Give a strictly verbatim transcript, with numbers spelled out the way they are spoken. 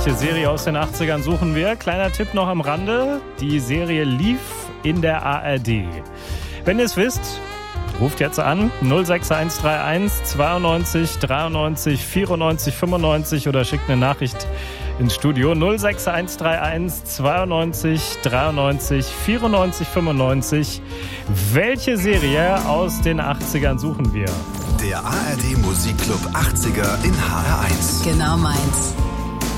Welche Serie aus den achtzigern suchen wir? Kleiner Tipp noch am Rande. Die Serie lief in der A R D. Wenn ihr es wisst, ruft jetzt an null sechs eins drei eins zweiundneunzig dreiundneunzig vierundneunzig fünfundneunzig oder schickt eine Nachricht ins Studio null sechs eins drei eins zweiundneunzig dreiundneunzig vierundneunzig fünfundneunzig. Welche Serie aus den achtzigern suchen wir? Der A R D Musikclub achtziger in H R eins. Genau meins.